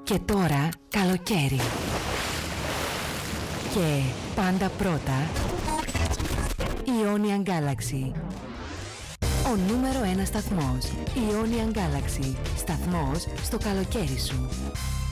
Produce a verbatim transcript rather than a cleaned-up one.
Και τώρα καλοκαίρι. Και πάντα πρώτα Ionian Galaxy. Ο νούμερο ένα σταθμός. Ionian Galaxy. Σταθμός στο καλοκαίρι σου.